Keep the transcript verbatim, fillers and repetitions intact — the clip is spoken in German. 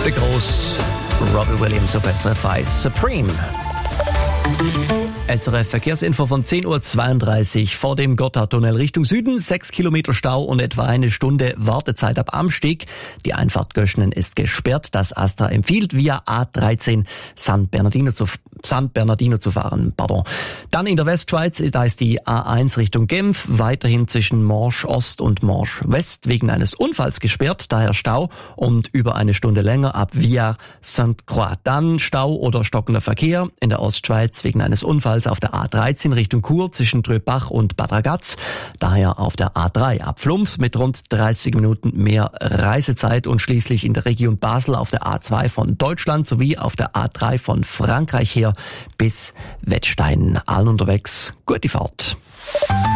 Der Gross Robbie Williams auf S R F eins. Supreme. S R F Verkehrsinfo von zehn Uhr zweiunddreißig vor dem Gotthardtunnel Richtung Süden. Sechs Kilometer Stau und etwa eine Stunde Wartezeit ab Amsteg. Die Einfahrt Göschenen ist gesperrt. Das Astra empfiehlt, via A dreizehn San Bernardino zu, San Bernardino zu fahren. Pardon. Dann in der Westschweiz ist, da ist die A eins Richtung Genf weiterhin zwischen Morsch Ost und Morsch West wegen eines Unfalls gesperrt. Daher Stau und über eine Stunde länger ab via Sainte Croix. Dann Stau oder stockender Verkehr in der Ostschweiz wegen eines Unfalls auf der A dreizehn Richtung Chur zwischen Tröbach und Bad Ragaz. Daher auf der A drei ab Flums mit rund dreißig Minuten mehr Reisezeit und schließlich in der Region Basel auf der A zwei von Deutschland sowie auf der A drei von Frankreich her bis Wettstein. Allen unterwegs, gute Fahrt.